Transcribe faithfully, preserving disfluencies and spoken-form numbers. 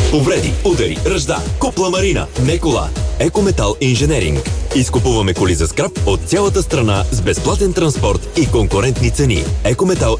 Повреди, удари, ръжда. Купла Марина. Не кола. Екометал инженеринг. Изкупуваме коли за скрап от цялата страна с безплатен транспорт и конкурентни цени. Екометал